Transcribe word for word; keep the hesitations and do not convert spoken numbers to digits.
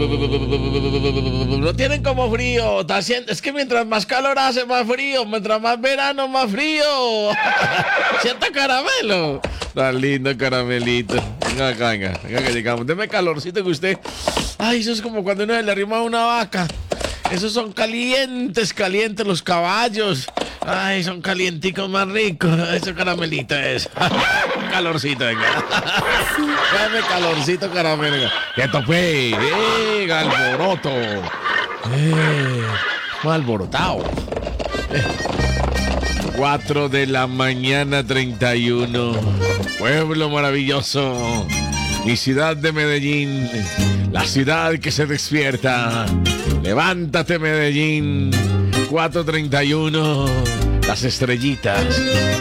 No tienen como frío. Está haciendo- Es que mientras más calor hace, más frío. Mientras más verano, más frío. Sienta caramelo. Tan lindo caramelito. Venga acá, venga. Venga que llegamos. Deme calorcito que usted... Ay, eso es como cuando uno le arrima a una vaca. Esos son calientes, calientes los caballos. Ay, son calienticos más ricos. Ese caramelito es. Calorcito, venga. Dame calorcito, caramelo. Venga. ¡Que tope! ¡Eh, alboroto! ¡Eh, alborotado! Cuatro de la mañana, treinta y uno. Pueblo maravilloso. Mi ciudad de Medellín. La ciudad que se despierta. Levántate, Medellín. cuatro treinta y uno. Las estrellitas